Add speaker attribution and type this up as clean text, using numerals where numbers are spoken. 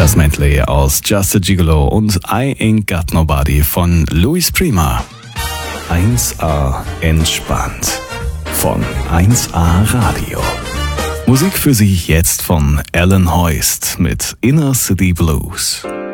Speaker 1: Das Medley aus Just a Gigolo und I Ain't Got Nobody von Louis Prima. 1A entspannt von 1A Radio. Musik für Sie jetzt von Alan Hoist mit Inner City Blues.